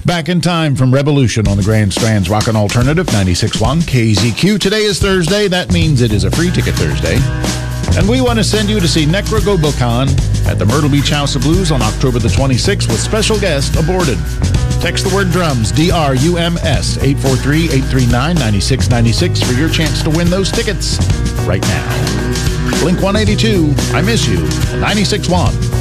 Back in time from Revolution on the Grand Strand's Rockin' Alternative 96.1 KZQ. Today is Thursday. That means it is a free ticket Thursday. And we want to send you to see Necrogobokan at the Myrtle Beach House of Blues on October the 26th with special guest Aborted. Text the word drums, DRUMS, 843-839-9696 for your chance to win those tickets right now. Blink 182, I Miss You, 96.1.